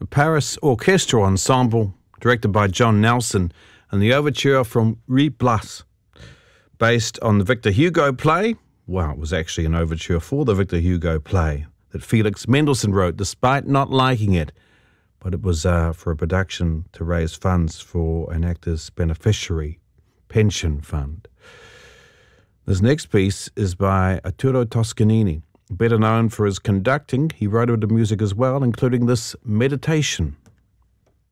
Paris Orchestral Ensemble, directed by John Nelson, and the overture from Ruy Blas, based on the Victor Hugo play. Well, it was actually an overture for the Victor Hugo play that Felix Mendelssohn wrote, despite not liking it. But it was for a production to raise funds for an actor's beneficiary pension fund. This next piece is by Arturo Toscanini. Better known for his conducting, he wrote the music as well, including this meditation.